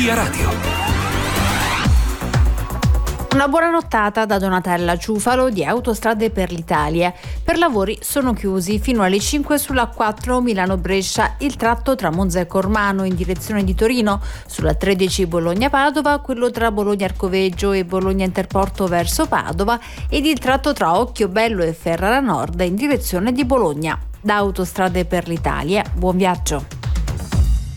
Via Radio. Una buona nottata da Donatella Ciufalo di Autostrade per l'Italia. Per lavori sono chiusi fino alle 5 sulla 4 Milano-Brescia il tratto tra Monza e Cormano in direzione di Torino, sulla 13 Bologna-Padova, quello tra Bologna-Arcoveggio e Bologna-Interporto verso Padova ed il tratto tra Occhiobello e Ferrara Nord in direzione di Bologna. Da Autostrade per l'Italia, buon viaggio.